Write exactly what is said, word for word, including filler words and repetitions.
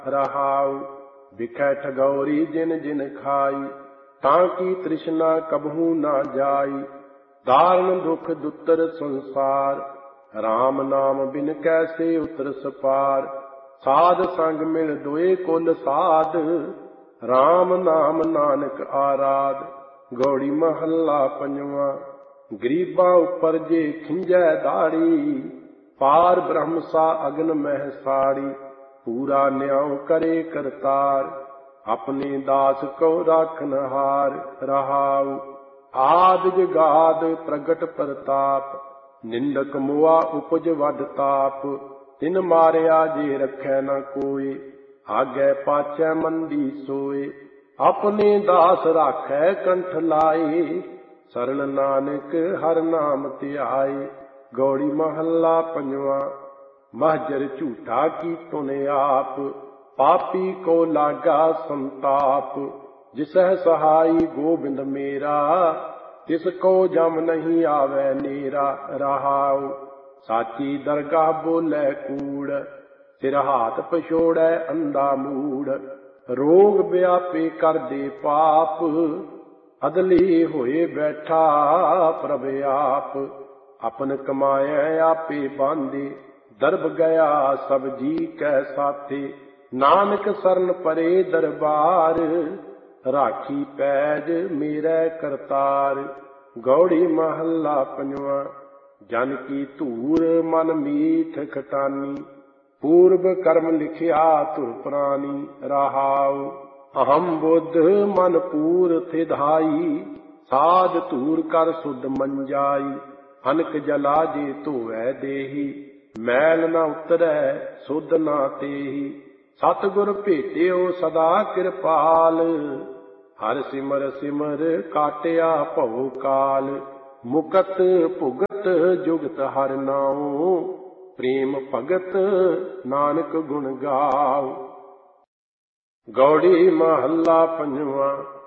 रहाउ। बिखै ठगौरी जिन जिन खाई, ताकि तृष्णा कबहू ना जाई। दारुण दुख दुतर संसार, राम नाम बिन कैसे उतर सपार। साध संग मिल दोए कुल साध, राम नाम नानक आराध। गौड़ी महला पंजवा। गरीबां उपर जे खिंजै दाड़ी, पार ब्रह्म सा अगन मह साड़ी। पूरा न्याउ करे करतार, अपने दास को राखनहार। रहाउ। आद जगाद प्रगट प्रताप, निंदक मुआ उपज वड ताप। तिन मारिया जे रखै न कोई, आगे पाछै मंदी सोए। अपने दास राखै कंठ लाए, शरण नानक हर नाम ध्याए। गौड़ी महला पंजवा। महजर झूठा की तुन आप, पापी को लागा संताप। जिसह सहाई गोबिंद मेरा, तिसको जम नहीं आवे नेरा। रहाउ। साची दरगाह बोले कूड़, सिर हाथ पछोड़े अंधा मूड़। रोग व्यापे कर दे पाप, अदली होए बैठा प्रभ आप। अपन कमाए आपे बांधे, दरब गया सब जी कै साथे। नानक शरण परे दरबार, राखी पैज मेरे करतार। गौड़ी महला पंजवा। जन की धूर मन मीठ खटानी, पूर्व कर्म लिखिया धुर प्राणी। रहाउ। अहम बुद्ध मन पूर थिधाई, साध धूर कर सुध मंजाई। अनक जला जे धोवै देही, मैल न उतरै सुध ना तेही। सतगुर भेटियो सदा किरपाल, हर सिमर सिमर काटिया भव काल। मुकत भुगत जुगत हर नाउ, प्रेम भगत नानक गुण गाओ। गौड़ी महला पंजवा।